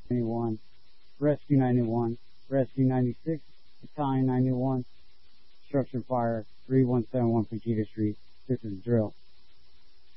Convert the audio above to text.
91, Rescue 91, Rescue 96, Battalion 91, Structure Fire 3171 Fajita Street. This is Drill.